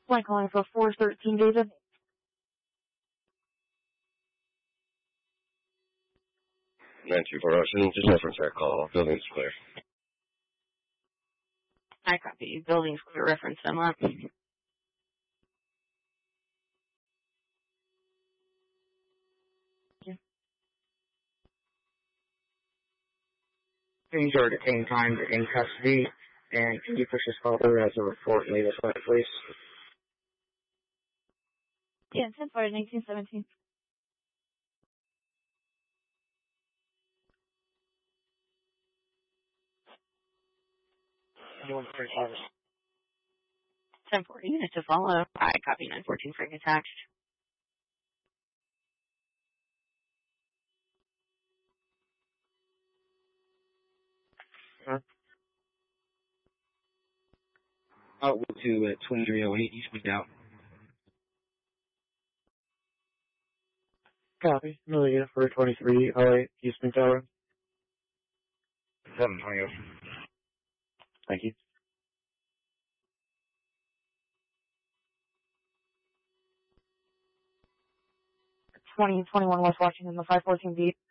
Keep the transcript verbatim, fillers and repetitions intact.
Flight calling for four thirteen, David. nine two four Ocean, just reference our call. Building's clear. I copy. Building's clear. Reference them up. Things are detained time in custody, and can you push this call through as a report and leave us with, please? Yeah, ten four, nineteen seventeen. Anyone for service? ten forty, unit to follow. I copy. nine fourteen, frig attached. Huh? Out to uh, twenty-three oh eight, East Midtown. Copy. Malia for twenty-three oh eight Houston Tower. seven twenty. Thank you. twenty twenty-one West Washington, the five fourteen beat.